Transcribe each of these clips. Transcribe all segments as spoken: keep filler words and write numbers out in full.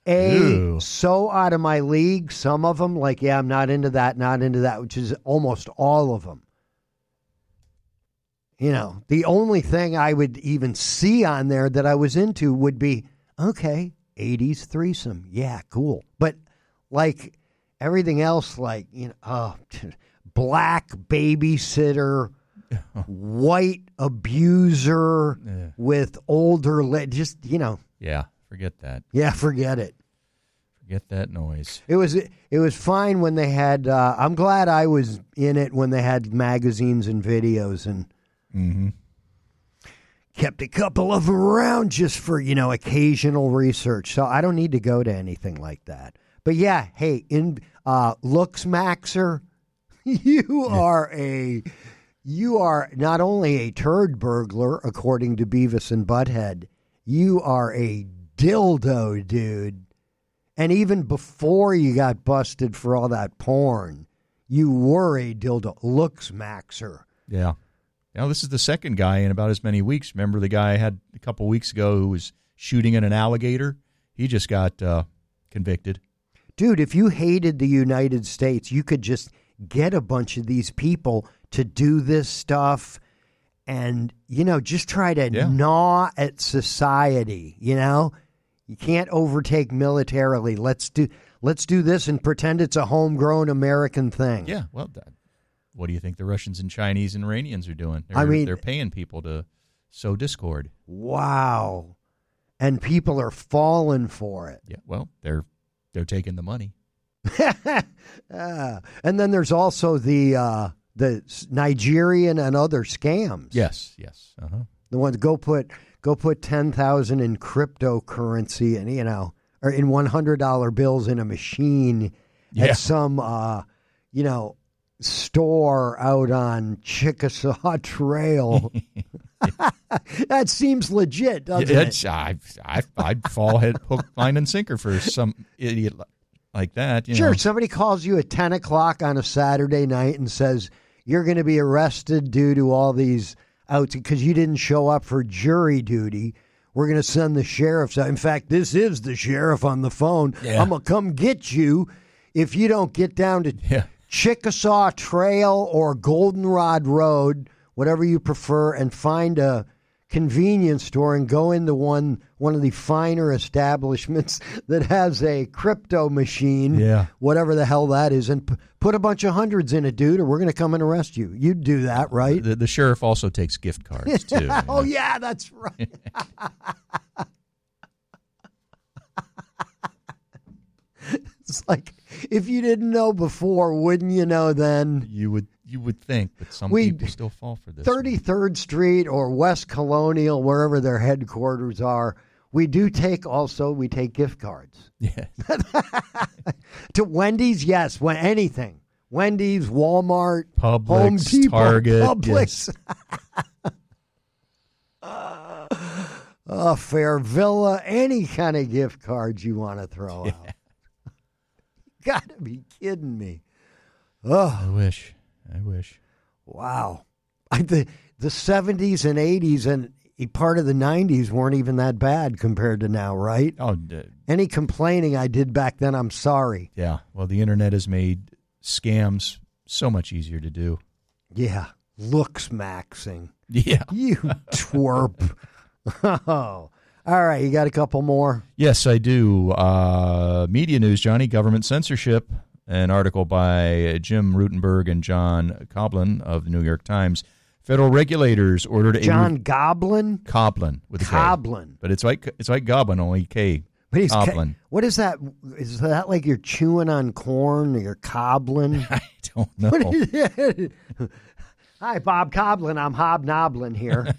A, Ew. so out of my league. Some of them, like, yeah, I'm not into that, not into that, which is almost all of them. You know, the only thing I would even see on there that I was into would be, okay, eighties threesome. Yeah, cool. But, like, everything else, like, you know, oh, black babysitter, white abuser Yeah. with older, le- just, you know. Yeah, forget that. Yeah, forget it. Forget that noise. It was it was fine when they had, uh, I'm glad I was in it when they had magazines and videos and Mm-hmm. kept a couple of them around just for, you know, occasional research. So I don't need to go to anything like that. But yeah, hey, in uh, Looks Maxer, you are a you are not only a turd burglar, according to Beavis and Butthead, you are a dildo dude. And even before you got busted for all that porn, you were a dildo. Looks Maxer. Yeah. Now, this is the second guy in about as many weeks. Remember the guy I had a couple weeks ago who was shooting at an alligator? He just got uh, convicted. Dude, if you hated the United States, you could just get a bunch of these people to do this stuff and, you know, just try to Yeah. gnaw at society, you know? You can't overtake militarily. Let's do let's do this and pretend it's a homegrown American thing. Yeah, well, that, what do you think the Russians and Chinese and Iranians are doing? They're, I mean- they're paying people to sow discord. Wow. And people are falling for it. Yeah, well, they're they're taking the money. Ah, and then there's also the uh, the Nigerian and other scams. Yes, yes. Uh-huh. The ones go put go put ten thousand in cryptocurrency and you know or in one hundred dollar bills in a machine Yeah. at some uh, you know store out on Chickasaw Trail. That seems legit, doesn't Yeah, it? it's, I, I, I'd fall head, hook, line, and sinker for some idiot li- like that. You Sure, know. somebody calls you at ten o'clock on a Saturday night and says you're going to be arrested due to all these outs because you didn't show up for jury duty. We're going to send the sheriffs out. In fact, this is the sheriff on the phone. Yeah. I'm going to come get you if you don't get down to Yeah. Chickasaw Trail or Goldenrod Road, whatever you prefer, and find a convenience store and go into one one of the finer establishments that has a crypto machine, Yeah. whatever the hell that is, and p- put a bunch of hundreds in it, dude, or we're going to come and arrest you. You'd do that, right? The, the sheriff also takes gift cards, too. you Oh, know. yeah, that's right. It's like, if you didn't know before, wouldn't you know then? You would you would think, but some We- people still fall for this. thirty-third Street or West Colonial, wherever their headquarters are, we do take also, we take gift cards. Yeah. To Wendy's, yes, when anything. Wendy's, Walmart, Publix, Home Depot, Target, Publix. uh, Fairvilla, any kind of gift cards you want to throw out. Gotta be kidding me. Oh, I wish. I wish. wow. I, the, the seventies and eighties and a part of the nineties weren't even that bad compared to now, right? Oh, d- Any complaining I did back then, I'm sorry. yeah. Well, the internet has made scams so much easier to do. Yeah, looks maxing. Yeah. You twerp. Oh. All right, you got a couple more? Yes, I do. Uh, media news, Johnny. Government censorship. An article by Jim Rutenberg and John Coblin of the New York Times. Federal regulators ordered a John Goblin? Coblin with a K. Coblin. But it's like it's like Goblin, only K. But he's Coblin. What is that? Is that like you're chewing on corn or you're cobbling? I don't know. What is it? Hi, Bob Coblin. I'm hobnobbling here.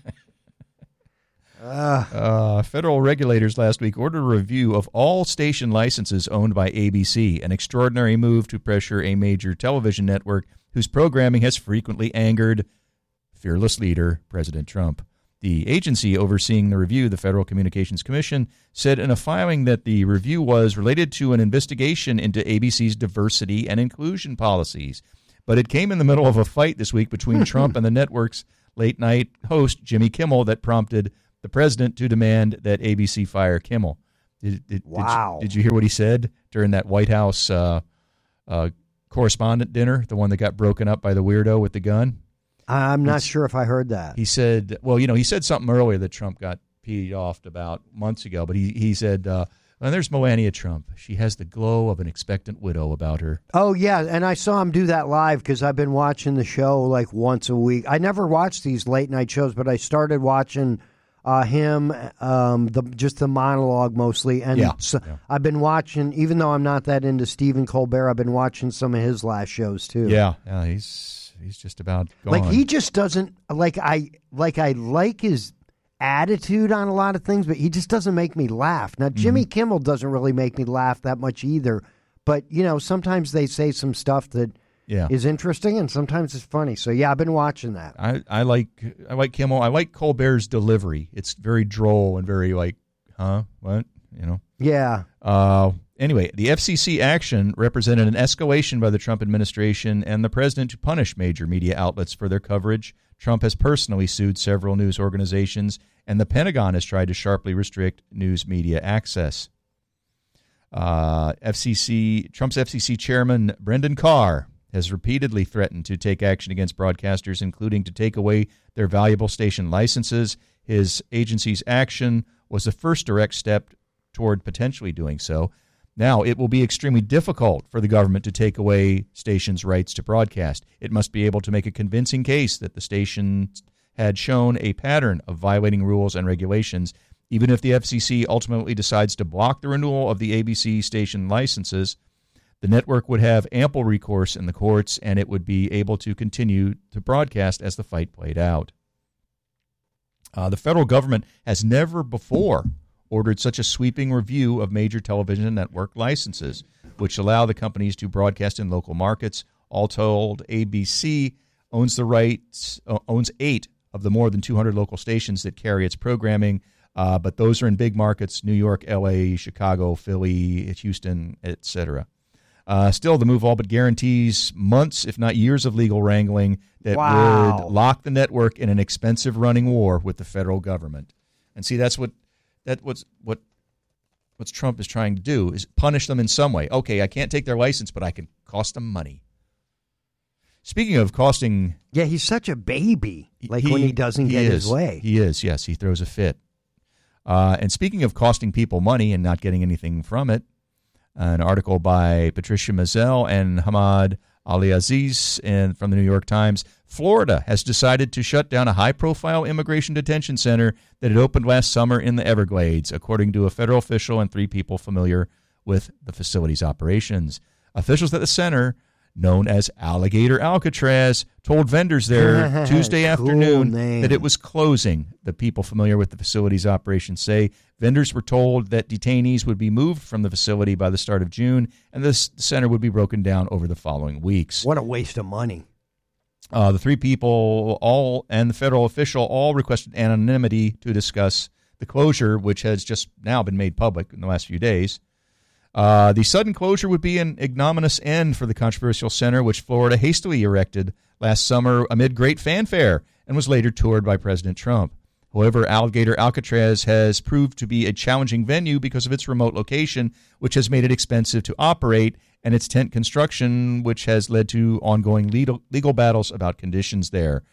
uh, Uh, federal regulators last week ordered a review of all station licenses owned by A B C, an extraordinary move to pressure a major television network whose programming has frequently angered fearless leader President Trump. The agency overseeing the review, the Federal Communications Commission, said in a filing that the review was related to an investigation into A B C's diversity and inclusion policies. But it came in the middle of a fight this week between Trump and the network's late-night host, Jimmy Kimmel, that prompted the president to demand that A B C fire Kimmel. Did, did, Wow. Did you, did you hear what he said during that White House uh, uh, correspondent dinner, the one that got broken up by the weirdo with the gun? I'm not He's, sure if I heard that. He said, well, you know, he said something earlier that Trump got peed off about months ago, but he, he said, uh, well, there's Melania Trump. She has the glow of an expectant widow about her. Oh, yeah, and I saw him do that live because I've been watching the show like once a week. I never watched these late-night shows, but I started watching uh, him, um, the just the monologue mostly. And Yeah, so yeah. I've been watching, even though I'm not that into Stephen Colbert, I've been watching some of his last shows, too. Yeah, yeah, he's he's just about gone. Like, he just doesn't, like I like I like his attitude on a lot of things, but he just doesn't make me laugh. Now, Jimmy Mm-hmm. Kimmel doesn't really make me laugh that much either, but, you know, sometimes they say some stuff that yeah. is interesting and sometimes it's funny. So, yeah, I've been watching that. I, I like I like Kimmel. I like Colbert's delivery. It's very droll and very like, huh, what, you know. Yeah. Uh, anyway, the F C C action represented an escalation by the Trump administration and the president to punish major media outlets for their coverage. Trump has personally sued several news organizations, and the Pentagon has tried to sharply restrict news media access. Uh, F C C Trump's F C C chairman, Brendan Carr, has repeatedly threatened to take action against broadcasters, including to take away their valuable station licenses. His agency's action was the first direct step toward potentially doing so. Now, it will be extremely difficult for the government to take away stations' rights to broadcast. It must be able to make a convincing case that the station had shown a pattern of violating rules and regulations. Even if the F C C ultimately decides to block the renewal of the A B C station licenses, the network would have ample recourse in the courts, and it would be able to continue to broadcast as the fight played out. Uh, the federal government has never before ordered such a sweeping review of major television network licenses, which allow the companies to broadcast in local markets. All told, A B C owns the rights, uh, owns eight of the more than two hundred local stations that carry its programming, uh, but those are in big markets: New York, L A, Chicago, Philly, Houston, et cetera. Uh, still, the move all but guarantees months, if not years, of legal wrangling that Wow. would lock the network in an expensive running war with the federal government. And see, that's what that what's what what's Trump is trying to do, is punish them in some way. Okay, I can't take their license, but I can cost them money. Speaking of costing, Yeah, he's such a baby, like he- when he doesn't get is. his way. He is, yes, he throws a fit. Uh, and speaking of costing people money and not getting anything from it, an article by Patricia Mazel and Hamad Ali Aziz and from the New York Times. Florida has decided to shut down a high-profile immigration detention center that had opened last summer in the Everglades, according to a federal official and three people familiar with the facility's operations. Officials at the center, known as Alligator Alcatraz, told vendors there Tuesday Cool afternoon name. that it was closing. The people familiar with the facility's operations say vendors were told that detainees would be moved from the facility by the start of June, and this center would be broken down over the following weeks. What a waste of money. Uh, the three people all and the federal official all requested anonymity to discuss the closure, which has just now been made public in the last few days. Uh, the sudden closure would be an ignominious end for the controversial center, which Florida hastily erected last summer amid great fanfare and was later toured by President Trump. However, Alligator Alcatraz has proved to be a challenging venue because of its remote location, which has made it expensive to operate, and its tent construction, which has led to ongoing legal, legal battles about conditions there.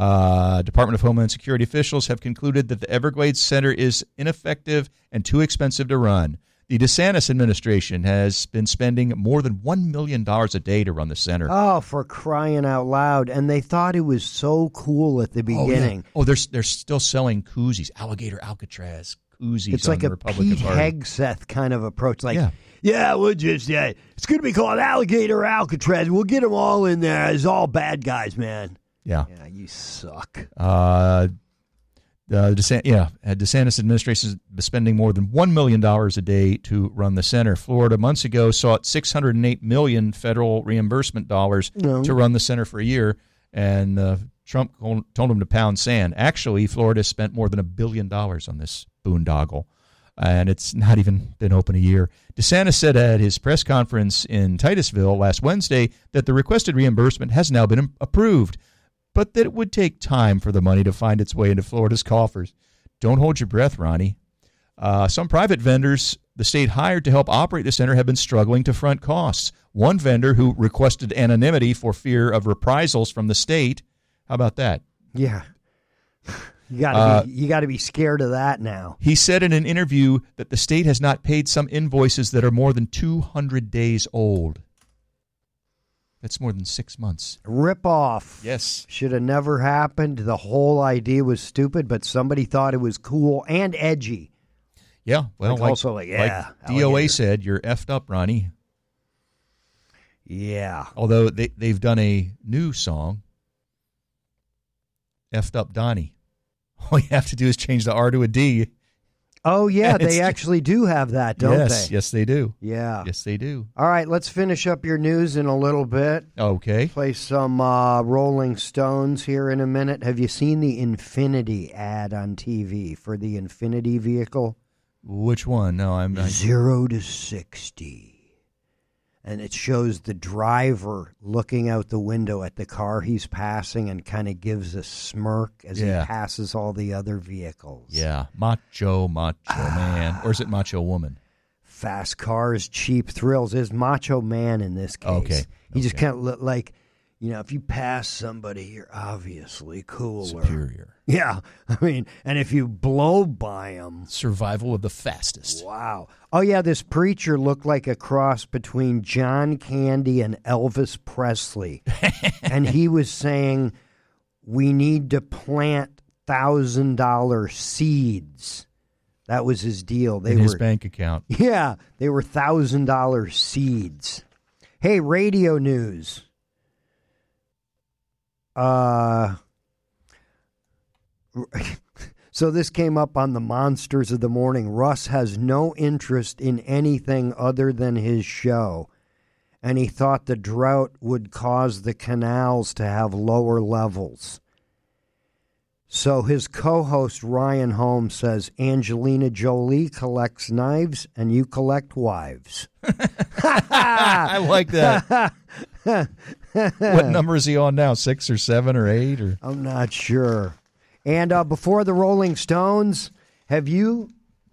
Uh, Department of Homeland Security officials have concluded that the Everglades Center is ineffective and too expensive to run. The DeSantis administration has been spending more than one million dollars a day to run the center. Oh, for crying out loud. And they thought it was so cool at the beginning. Oh, yeah. oh they're, they're still selling koozies, Alligator Alcatraz koozies. It's on like the a Republican Pete Party. Hegseth kind of approach. Like, Yeah. yeah, we'll just, yeah, it's going to be called Alligator Alcatraz. We'll get them all in there. It's all bad guys, man. Yeah. Yeah, you suck. Uh, the DeSantis, yeah, uh, DeSantis administration is spending more than one million dollars a day to run the center. Florida months ago sought six hundred eight million dollars federal reimbursement dollars No. to run the center for a year, and uh, Trump told him to pound sand. Actually, Florida spent more than a billion dollars on this boondoggle, and it's not even been open a year. DeSantis said at his press conference in Titusville last Wednesday that the requested reimbursement has now been approved, but that it would take time for the money to find its way into Florida's coffers. Don't hold your breath, Ronnie. Uh, some private vendors the state hired to help operate the center have been struggling to front costs. One vendor who requested anonymity for fear of reprisals from the state. How about that? Yeah. You got to Uh, be you got to be scared of that now. He said in an interview that the state has not paid some invoices that are more than two hundred days old. That's more than six months. Rip off. Yes. Should have never happened. The whole idea was stupid, but somebody thought it was cool and edgy. Yeah. Well, Like like, also like, yeah, like D O A alligator. said, you're effed up, Ronnie. Yeah. Although they, they've done a new song, Effed Up Donnie. All you have to do is change the R to a D. Oh, yeah, And it's- they actually do have that, don't yes, they? yes, they do. Yeah. Yes, they do. All right, let's finish up your news in a little bit. Okay. Play some uh, Rolling Stones here in a minute. Have you seen the Infinity ad on T V for the Infinity vehicle? Which one? No, I'm not. Zero to sixty. And it shows the driver looking out the window at the car he's passing and kind of gives a smirk as Yeah. he passes all the other vehicles. Yeah. Macho, macho man. Or is it macho woman? Fast cars, cheap thrills. Is Macho Man in this case. Okay. He just Okay. kind of look like, you know, if you pass somebody, you're obviously cooler. Superior. Yeah. I mean, and if you blow by them. Survival of the fastest. Wow. Oh, yeah, this preacher looked like a cross between John Candy and Elvis Presley. And he was saying, we need to plant one thousand dollars seeds. That was his deal. They In were, his bank account. Yeah, they were one thousand dollars seeds. Hey, radio news. Uh, so this came up on the Monsters of the Morning. Russ has no interest in anything other than his show, and he thought the drought would cause the canals to have lower levels. So his co-host Ryan Holmes says Angelina Jolie collects knives and you collect wives. I like that. What number is he on now? Six or seven or eight? Or I'm not sure. And uh, before the Rolling Stones, have you,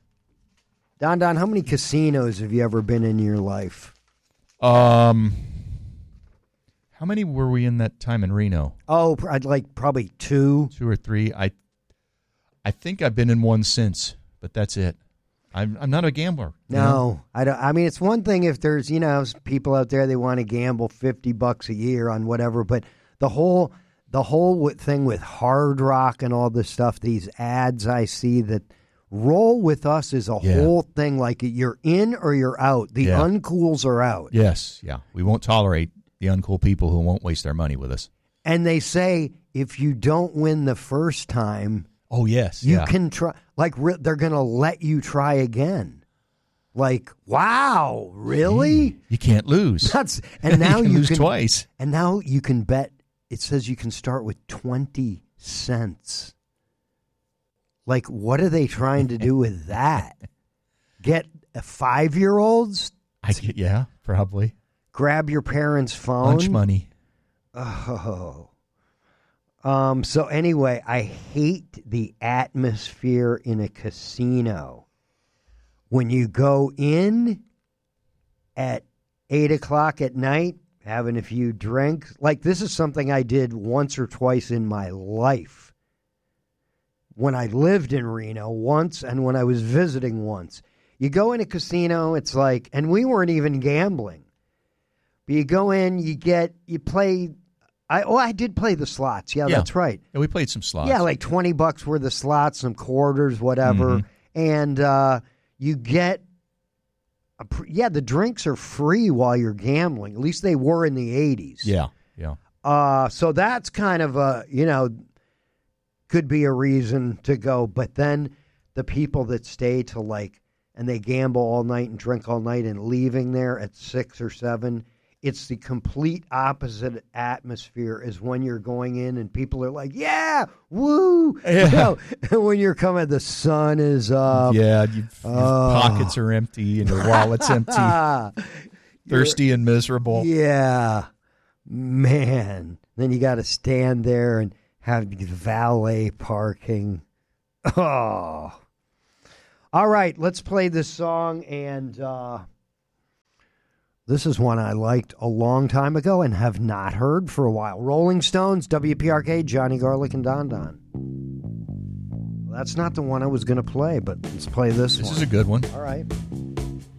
Don Don, how many casinos have you ever been in your life? um, how many were we in that time in Reno? Oh, I'd like probably two. Two or three. I, I think I've been in one since, but that's it. I'm I'm not a gambler. you know? No, I don't. I mean, it's one thing if there's, you know, people out there, they want to gamble fifty bucks a year on whatever, but the whole the whole wi- thing with Hard Rock and all this stuff, these ads I see that roll with us is a Yeah. whole thing. Like you're in or you're out. The Yeah. uncools are out. Yes, yeah. We won't tolerate the uncool people who won't waste their money with us. And they say if you don't win the first time, Oh yes, you yeah. can try. Like re- they're going to let you try again. Like, wow, really? You can't lose. That's and now you you, can lose can twice. And now you can bet. It says you can start with twenty cents. Like, what are they trying to do with that? Get a five-year-olds? I get, yeah, probably. Grab your parents' phone? Lunch money. Oh. Um, so anyway, I hate the atmosphere in a casino. When you go in at eight o'clock at night, having a few drinks, like this is something I did once or twice in my life. When I lived in Reno once and when I was visiting once. You go in a casino, it's like, and we weren't even gambling. But you go in, you get, you play. I oh, I did play the slots. Yeah, Yeah. that's right. Yeah, we played some slots. Yeah, like twenty bucks worth of slots, some quarters, whatever, and uh, you get. A pr- yeah, the drinks are free while you're gambling. At least they were in the eighties. Yeah, yeah. Uh, so that's kind of a, you know, could be a reason to go. But then the people that stay till like, and they gamble all night and drink all night and leaving there at six or seven, it's the complete opposite atmosphere as when you're going in and people are like, yeah, woo. Yeah. You know, and when you're coming, the sun is up. yeah, you, your oh. pockets are empty and your wallet's empty, Ah, thirsty and miserable. yeah, man. Then you got to stand there and have valet parking. Oh. All right, let's play this song, and uh, this is one I liked a long time ago and have not heard for a while. Rolling Stones, W P R K, Johnny Garlic and Don Don. Well, that's not the one I was going to play, but let's play this, This one. is a good one. All right.